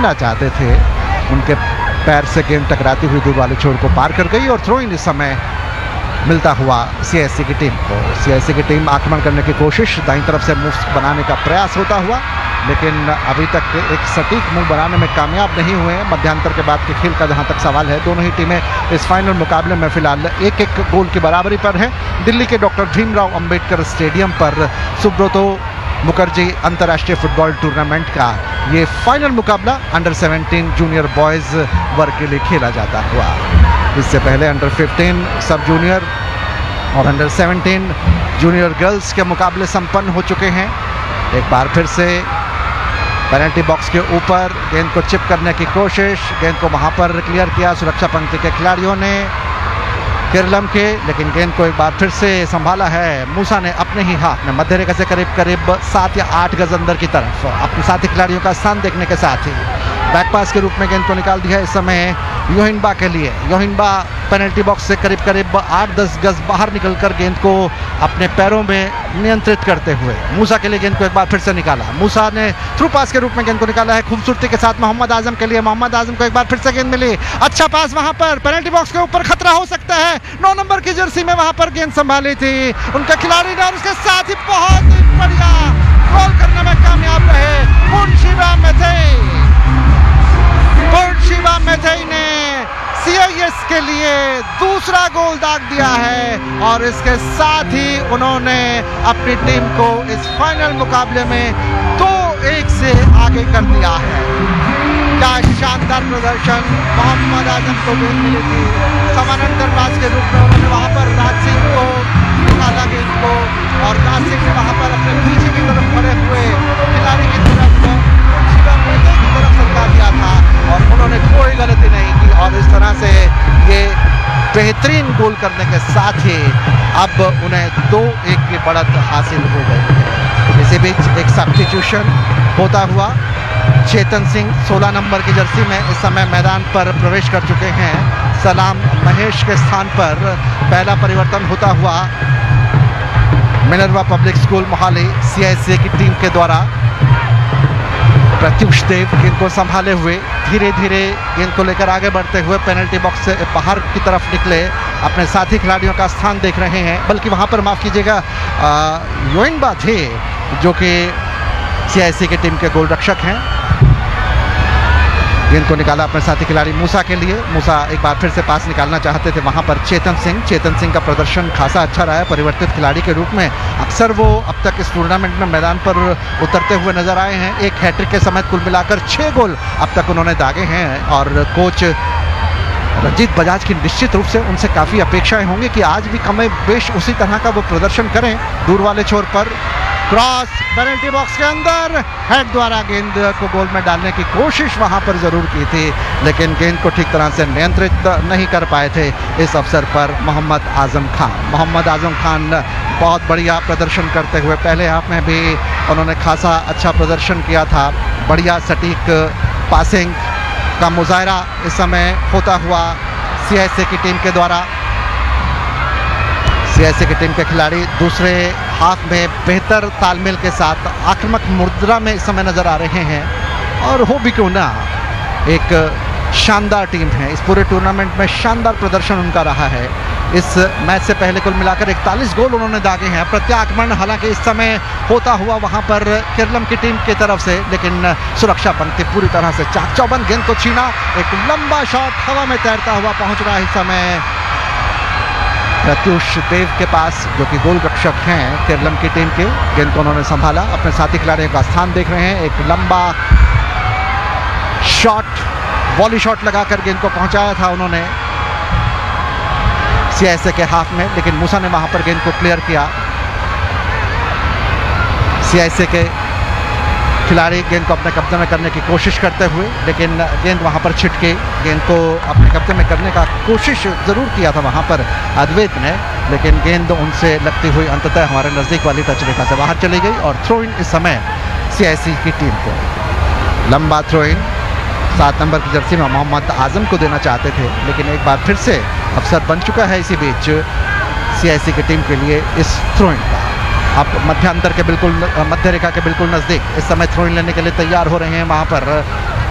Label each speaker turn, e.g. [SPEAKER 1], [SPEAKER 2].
[SPEAKER 1] खेलना चाहते थे, उनके पैर से गेंद टकराती हुई दूर वाले छोर को पार कर गई और थ्रो इन इस समय मिलता हुआ सीएससी की टीम को। सीएससी की टीम आक्रमण करने की कोशिश, दाईं तरफ से मूव बनाने का प्रयास होता हुआ, लेकिन अभी तक एक सटीक मूव बनाने में कामयाब नहीं हुए हैं। मध्यांतर के बाद के खेल का जहां तक सवाल है, दोनों ही टीमें इस फाइनल मुकाबले में फिलहाल एक एक गोल की बराबरी पर है। दिल्ली के डॉक्टर भीमराव अंबेडकर स्टेडियम पर सुब्रतो मुखर्जी अंतर्राष्ट्रीय फुटबॉल टूर्नामेंट का ये फाइनल मुकाबला अंडर 17 जूनियर बॉयज़ वर्ग के लिए खेला जाता हुआ। इससे पहले अंडर 15 सब जूनियर और अंडर 17 जूनियर गर्ल्स के मुकाबले संपन्न हो चुके हैं। एक बार फिर से पेनल्टी बॉक्स के ऊपर गेंद को चिप करने की कोशिश, गेंद को वहां पर क्लियर किया सुरक्षा पंक्ति के खिलाड़ियों ने केरलम के, लेकिन गेंद को एक बार फिर से संभाला है मूसा ने अपने ही हाथ में, मध्य रेखा से करीब करीब 7 या 8 गज अंदर की तरफ, अपने साथी खिलाड़ियों का स्थान देखने के साथ ही बैक पास के रूप में गेंद को निकाल दिया इस समय योहिनबा के लिए। योहिनबा पेनल्टी बॉक्स से करीब करीब 8-10 गज बाहर निकलकर गेंद को अपने पैरों में नियंत्रित करते हुए मूसा के लिए गेंद को एक बार फिर से निकाला। मूसा ने थ्रू पास के रूप में गेंद को निकाला है खूबसूरती के साथ मोहम्मद आजम के लिए। मोहम्मद आजम को एक बार फिर से गेंद मिली, अच्छा पास वहां पर पेनल्टी बॉक्स के ऊपर खतरा हो सकता है। 9 नंबर की जर्सी में वहां पर गेंद संभाली थी उनका खिलाड़ी ने और उसके साथ ही बहुत ही बढ़िया गोल करने में कामयाब रहे पूर्णशिवा मेथई ने सीआईएस के लिए दूसरा गोल दाग दिया है और इसके साथ ही उन्होंने अपनी टीम को इस फाइनल मुकाबले में 2-1 से आगे कर दिया है। क्या शानदार प्रदर्शन, मोहम्मद आजम को गेंद मिली थी, समानांतर पास के रूप में उन्होंने वहां पर राज सिंह को निकाला गेंद को और राज सिंह ने वहां पर अपने पीछे की तरफ खड़े हुए खिलाड़ी की तरफ सरका दिया था और उन्होंने कोई गलती नहीं की और इस तरह से ये बेहतरीन गोल करने के साथ ही अब उन्हें 2-1 की बढ़त हासिल हो गई है। इसी बीच एक सब्स्टिट्यूशन होता हुआ चेतन सिंह 16 नंबर की जर्सी में इस समय मैदान पर प्रवेश कर चुके हैं। सलाम महेश के स्थान पर पहला परिवर्तन होता हुआ Minerva public school Mohali CISC की टीम के द्वारा प्रत्युष देव गेंद को संभाले हुए धीरे धीरे गेंद को लेकर आगे बढ़ते हुए पेनल्टी बॉक्स से बाहर की तरफ निकले, अपने साथी खिलाड़ियों का स्थान देख रहे हैं। बल्कि वहां पर माफ कीजिएगा योइनबा थे जो कि सीआईएससी की टीम के गोल रक्षक हैं। गेंद को निकाला अपने साथी खिलाड़ी मूसा के लिए। मूसा एक बार फिर से पास निकालना चाहते थे वहां पर चेतन सिंह का प्रदर्शन खासा अच्छा रहा है परिवर्तित खिलाड़ी के रूप में। अक्सर वो अब तक इस टूर्नामेंट में मैदान पर उतरते हुए नजर आए हैं। एक हैट्रिक के समेत कुल मिलाकर 6 गोल अब तक उन्होंने दागे हैं और कोच रंजीत बजाज की निश्चित रूप से उनसे काफ़ी अपेक्षाएं होंगी कि आज भी कम बेश उसी तरह का वो प्रदर्शन करें। दूर वाले छोर पर क्रॉस पेनल्टी बॉक्स के अंदर हेड द्वारा गेंद को गोल में डालने की कोशिश वहां पर जरूर की थी, लेकिन गेंद को ठीक तरह से नियंत्रित नहीं कर पाए थे इस अवसर पर मोहम्मद आजम खान बहुत बढ़िया प्रदर्शन करते हुए पहले हाफ में भी उन्होंने खासा अच्छा प्रदर्शन किया था। बढ़िया सटीक पासिंग का मुजाहरा इस समय होता हुआ सीआईएससी की टीम के द्वारा। सीआईएससी की टीम के खिलाड़ी दूसरे हाफ में बेहतर तालमेल के साथ आक्रामक मुद्रा में इस समय नजर आ रहे हैं और हो भी क्यों ना एक शानदार टीम है। इस पूरे टूर्नामेंट में शानदार प्रदर्शन उनका रहा है। इस मैच से पहले कुल मिलाकर 41 गोल उन्होंने दागे हैं। प्रत्याक्रमण हालांकि इस समय होता हुआ वहां पर केरलम की टीम की तरफ से, लेकिन सुरक्षा पंक्ति पूरी तरह से चाक चौबंद गेंद को छीना। एक लंबा शॉट हवा में तैरता हुआ पहुंच रहा है इस समय प्रत्युष देव के पास जो कि गोल रक्षक हैं केरलम की टीम के। गेंद को उन्होंने संभाला, अपने साथी खिलाड़ियों का स्थान देख रहे हैं। एक लंबा शॉट, वॉली शॉट लगाकर गेंद को पहुंचाया था उन्होंने सीआईएससी के हाफ में, लेकिन मूसा ने वहां पर गेंद को क्लियर किया। सीआईएससी के खिलाड़ी गेंद को अपने कब्जे में करने की कोशिश करते हुए, लेकिन गेंद वहां पर छिटके गेंद को अपने कब्जे में करने का कोशिश जरूर किया था वहां पर अद्वैत ने, लेकिन गेंद उनसे लगती हुई अंततः हमारे नजदीक वाली टच रेखा से बाहर चली गई और थ्रो इन इस समय सीआईएससी की टीम को। लंबा थ्रो इन 7 नंबर की जर्सी में मोहम्मद आजम को देना चाहते थे, लेकिन एक बार फिर से अवसर बन चुका है इसी बीच सीआईएससी की टीम के लिए इस थ्रो इन का। अब मध्य रेखा के बिल्कुल नजदीक इस समय थ्रो इन लेने के लिए तैयार हो रहे हैं वहां पर